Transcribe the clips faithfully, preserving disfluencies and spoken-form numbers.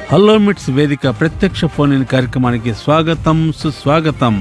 Hello మిట్స్ వేదిక ప్రత్యక్ష ఫోన్ ఇన్ కార్యక్రమానికి స్వాగతం సుస్వాగతం.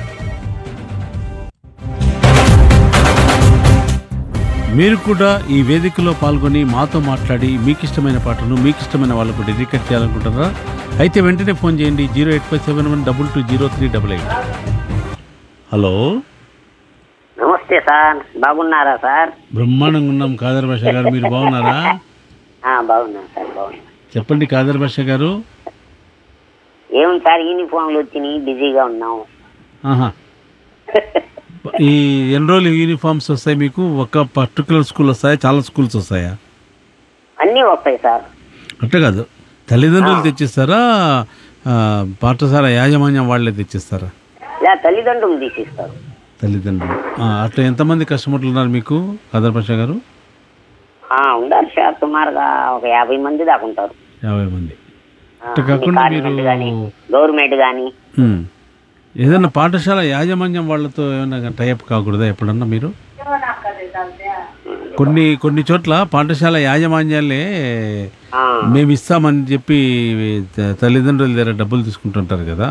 మీరు కూడా ఈ వేదికలో పాల్గొని మాతో మాట్లాడి మీకు ఇష్టమైన పాటను మీకు ఇష్టమైన వాళ్ళకు డెడికేట్ చేయాలనుకుంటారా? అయితే వెంటనే ఫోన్ చేయండి zero eight five seven one double two zero three double eight. Hello, నమస్తే సార్, బాగున్నారా సార్? బ్రహ్మాండంగా ఉన్నాం ఖాదర్ బాషా గారు, మీరు బాగున్నారా? బాగున్నాను సార్, బాగున్నా. చెప్పండి ఖాదర్ బాషా గారు. ఏముంది సార్, యూనిఫామ్లు వచ్చినాయి, బిజీగా ఉన్నాం. ఆహా, ఈ ఎన్ని రోజులు యూనిఫామ్స్ వస్తాయి మీకు? ఒక పర్టికులర్ స్కూల్ వస్తాయా, చాలా స్కూల్స్ వస్తాయా? అన్నీ వస్తాయి సార్. అట్లా కాదు, తల్లిదండ్రులు తెచ్చిస్తారా, పాఠశాల యాజమాన్యం వాళ్ళే తెచ్చిస్తారా? ఇలా తల్లిదండ్రులు తీసిస్తారు. తల్లిదండ్రులు. అట్లా ఎంతమంది కస్టమర్లు ఉన్నారు మీకు ఖాదర్ బాషా గారు? ఉండాలి సార్, సుమారుగా ఒక యాభై మంది దాకా ఉంటారు. యాభై మంది. అట్లా కాకుండా మీరు గవర్నమెంట్ కానీ ఏదైనా పాఠశాల యాజమాన్యం వాళ్ళతో ఏమైనా టైప్ కాకూడదా ఎప్పుడన్నా మీరు? కొన్ని కొన్ని చోట్ల పాఠశాల యాజమాన్యాలే మేము ఇస్తామని చెప్పి తల్లిదండ్రుల దగ్గర డబ్బులు తీసుకుంటుంటారు కదా.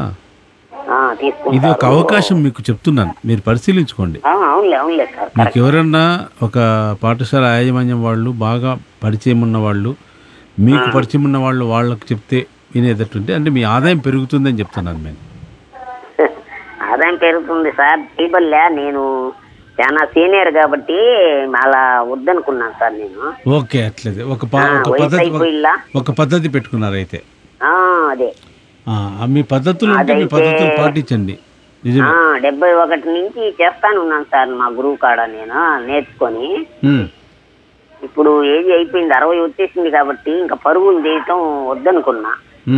ఇది ఒక అవకాశం మీకు చెప్తున్నాను, మీరు పరిశీలించుకోండి. మీకు ఎవరన్నా ఒక పాఠశాల యాజమాన్యం వాళ్ళు బాగా పరిచయం ఉన్న వాళ్ళు, మీకు పరిచయం ఉన్న వాళ్ళు వాళ్ళకు చెప్తే వినేటట్టుంటే, అంటే మీ ఆదాయం పెరుగుతుందని చెప్తున్నాను నేను. ఆదాయం పెరుగుతుంది సార్, టీబల్లే నేను చాలా సీనియర్ కాబట్టి అలా వద్దనుకున్నాను సార్ నేను. ఓకే, అట్లేదు ఒక పద్ధతి ఒక పద్ధతి పెట్టుకున్నారు అయితే. అదే మీ పద్ధతులు ఉంటే మీ పద్ధతులు పాటించండి. డెబ్బై ఒకటి నుంచి చేస్తాను ఉన్నాను సార్ మా గురువు కాడ నేను నేర్చుకొని. ఇప్పుడు ఏజ్ అయిపోయింది, అరవై వచ్చేసింది కాబట్టి ఇంకా పరుగులు చేయటం వద్దనుకున్నా.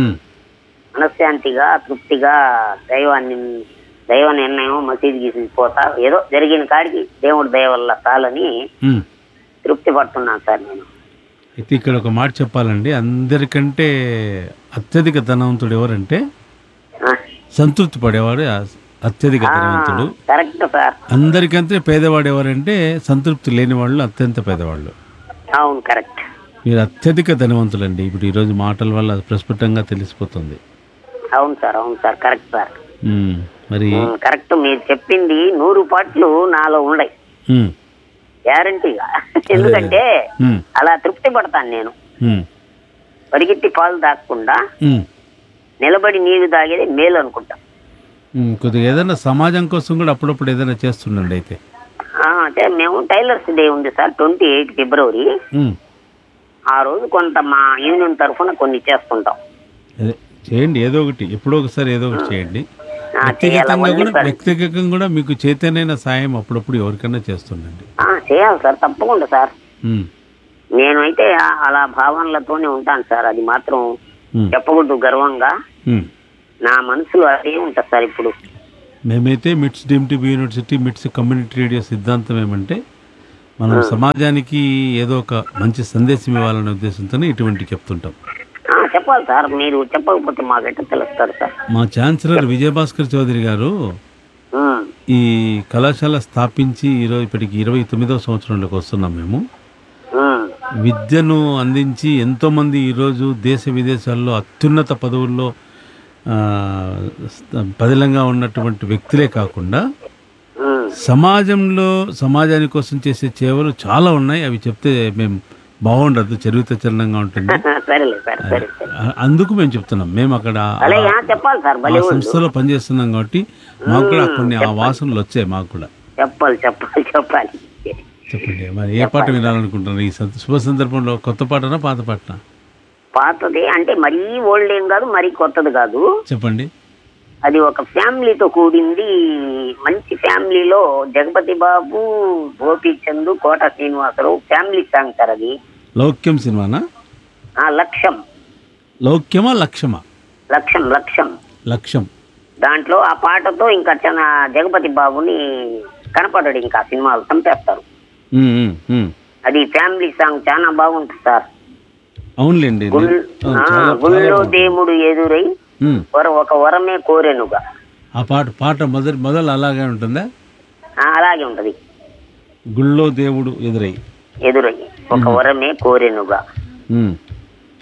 మనశ్శాంతిగా తృప్తిగా దైవాన్ని దైవ నిర్ణయం మసీదు గీసి పోతా, ఏదో జరిగిన కాడికి దేవుడి దయ వల్ల చాలని తృప్తి పడుతున్నాను సార్ నేను. అయితే ఇక్కడ ఒక మాట చెప్పాలండి, అందరికంటే అత్యధిక ధనవంతుడు ఎవరంటే సంతృప్తి పడేవాడు అత్యధిక ధనవంతుడు. Correct sir. అందరికంటే పేదవాడు ఎవరంటే సంతృప్తి లేని వాళ్ళు అత్యంత పేదవాళ్ళు. అవును, కరెక్ట్. మీరు అత్యధిక ధనవంతులండి, ఇప్పుడు ఈరోజు మాటల వల్ల ప్రస్ఫుటంగా తెలిసిపోతుంది. అవును సార్, అవును సార్, కరెక్ట్ సార్. మరి కరెక్ట్, మీరు చెప్పింది నూరు పాటలు నాలో ఉన్నాయి గ్యారంటీగా. ఎందుకంటే అలా తృప్తి పడతాను నేను. పరిగెత్తి పాలు తాగకుండా నిలబడి నీళ్లు తాగేది మేలు అనుకుంటా. కొద్దిగా ఏదైనా సమాజం కోసం కూడా అప్పుడప్పుడు ఏదైనా చేస్తుండండి. అయితే అంటే మేము టైలర్స్ డే ఉంది సార్, ట్వంటీ ఎయిత్ ఫిబ్రవరి. ఆ రోజు కొంత మా యూనియన్ తరఫున కొన్ని చేసుకుంటాం. చేయండి, ఏదో ఒకటి, ఎప్పుడో ఒకసారి ఏదో ఒకటి చేయండి. వ్యక్తిగతంగా కూడా వ్యక్తిగతంగా కూడా మీకు చేతనైన సాయం అప్పుడప్పుడు ఎవరికైనా చేస్తుండండి. చేయాలి సార్, తప్పకుండా సార్. నేను అయితే అలా భావనలతోనే ఉంటాను సార్, అది మాత్రం చెప్పకూడదు గర్వంగా. నా మనసులో అదే ఉంటుంది సార్. ఇప్పుడు మేమైతే మిట్స్ డిఎంటీబీ యూనివర్సిటీ మిట్స్ కమ్యూనిటీ రేడియో సిద్ధాంతం ఏమంటే, మనం సమాజానికి ఏదో ఒక మంచి సందేశం ఇవ్వాలనే ఉద్దేశంతోనే ఇటువంటి చెప్తుంటాం. చెప్పాలి సార్, మీరు చెప్పకపోతే మాకైతే తెలుస్తారు సార్. మా ఛాన్సలర్ విజయభాస్కర్ చౌదరి గారు ఈ కళాశాల స్థాపించి ఈరోజు ఇప్పటికి ఇరవై తొమ్మిదవ సంవత్సరంలోకి వస్తున్నాం మేము. విద్యను అందించి ఎంతోమంది ఈరోజు దేశ విదేశాల్లో అత్యున్నత పదవుల్లో పదిలంగా ఉన్నటువంటి వ్యక్తులే కాకుండా సమాజంలో సమాజాని కోసం చేసే సేవలు చాలా ఉన్నాయి. అవి చెప్తే మేము బాగుండదు, చరిత్ర చలనంగా ఉంటుంది. అందుకు మేము చెప్తున్నాం. మేము అక్కడ సంస్థలో పనిచేస్తున్నాం కాబట్టి మాకు కూడా కొన్ని ఆ వాసనలు వచ్చాయి. మాకు కూడా చెప్పాలి చెప్పాలి చెప్పాలి చెప్పండి. మరి ఏ పాట వినాలనుకుంటున్నారు ఈ శుభ సందర్భంలో? కొత్త పాటనా పాత పాటనా? పాతది అంటే మరీ ఓల్డ్ ఏం కాదు, మరీ కొత్తది కాదు. చెప్పండి. అది ఒక ఫ్యామిలీతో కూడింది, మంచి ఫ్యామిలీలో జగపతి బాబు, గోపీచంద్, కోట శ్రీనివాసరావు ఫ్యామిలీ సాంగ్ సార్. అది లౌక్యం సినిమానా? లక్ష్యం. లౌక్యమా లక్ష్యమా? లక్ష్యం లక్ష్యం లక్ష్యం. దాంట్లో ఆ పాటతో ఇంకా చాలా జగపతి బాబుని కనపడ్డాడు, ఇంకా సినిమాలు చంపేస్తారు. అది ఫ్యామిలీ సాంగ్, చాలా బాగుంటుంది సార్. అవునులేండి. గుళ్ళో దేవుడు ఎదురై ఒక వరమే కోరెనుగా. ఆ పాట పాట మొదటి మొదలు అలాగే ఉంటుందా? అలాగే ఉంటది. గుళ్ళో దేవుడు ఎదురై ఎదురై ఒక వరమే కోరెనుగా.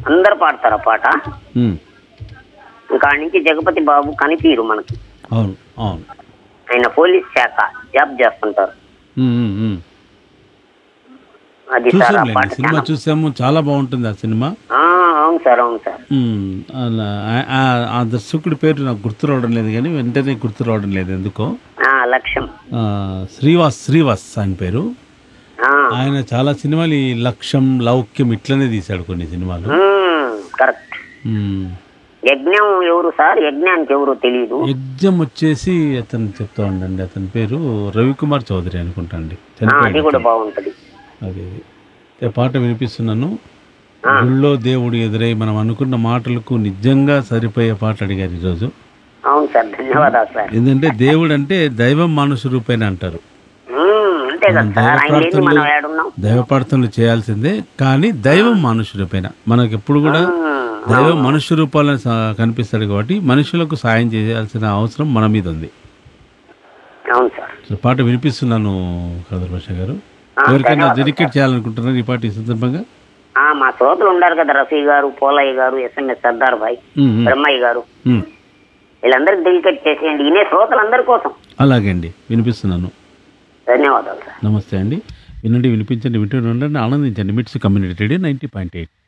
అందరు పాడతారు ఆ పాట. ఉమ్, ఇంకా ఆడ నుంచి జగపతి బాబు కనిపీరు మనకి. అవును అవును. ఆయన పోలీస్ శాఖ జాబ్ చేస్తుంటారు. ఉమ్, ఉమ్, ఉమ్. అది సార్ ఆ చూసాంలేండి, పాట సినిమా చాలా- చూసాము, చాలా బాగుంటుంది ఆ సినిమా. ఆ, అవును సార్, అవును సార్. ఉమ్, అలా ఆ- ఆ- ఆ దర్శకుడి పేరు నాకు గుర్తు రావడం లేదు, కానీ వెంటనే గుర్తు రావడం లేదు ఎందుకో. ఆ, లక్ష్యం. ఆ, శ్రీవాస్ శ్రీవాస్ ఆయన పేరు. ఆ, ఆయన చాలా సినిమాలు ఈ లక్ష్యం, లౌక్యం ఇట్లనే తీశాడు కొన్ని సినిమాలు. ఉమ్, కరెక్ట్. ఉమ్. యజ్ఞం ఎవరు సార్? యజ్ఞానికి ఎవరు తెలియదు. యజ్ఞం వచ్చేసి అతను చెప్తా ఉండండి, అతని పేరు రవికుమార్ చౌదరి అనుకుంటా అండి, ఆ, అది చనిపోయాడు కూడా అతను. బాగుంటది. అది ఆ పాట వినిపిస్తున్నాను. ఆ. గుళ్ళో దేవుడు ఎదురై మనం అనుకున్న మాటలకు నిజంగా సరిపోయే పాట అడిగారు ఈరోజు. అవును సార్, ధన్యవాదాలు సార్. ఎందుకంటే దేవుడు అంటే దైవం మానుష రూపేణ అంటారు. ఉమ్, అంతే కదా మనం సార్, దైవ ఆయన లేని ప్రార్థనలు మనం ఏడున్నాం. దైవ ప్రార్థనలు చేయాల్సిందే, కానీ దైవం మనుష్య రూపేణ మనకి ఎప్పుడు కూడా దైవం మనుష్య రూపాలను సా- కనిపిస్తాడు కాబట్టి మనుషులకు సాయం చేయాల్సిన అవసరం మన మీద ఉంది. అవును సార్. సో పాట వినిపిస్తున్నాను ఖదర్ భాష గారు. ఆ, ఎవరికైనా ధన్యవాదాలు డెడికేట్ చేయాలనుకుంటున్నారు ఈ పాట ఈ సందర్భంగా? ఆ, మా శ్రోతలు ఉన్నారు కదా, రఫీ గారు, పోలయ్య గారు, ఎస్ఎంఎస్ సర్దార్ భాయ్, ఉమ్, ఉమ్, బ్రహ్మయ్య గారు, ఉమ్. వీళ్ళందరికి డెడికేట్ చేసేయండి, ఇనే శ్రోతలందరి కోసం. అలాగే అండి, వినిపిస్తున్నాను. ధన్యవాదాలు సార్. నమస్తే అండి. వినండి, వినిపించండి, వింటూ ఉండండి, ఆనందించండి. మిట్స్ community radio ninety point eight.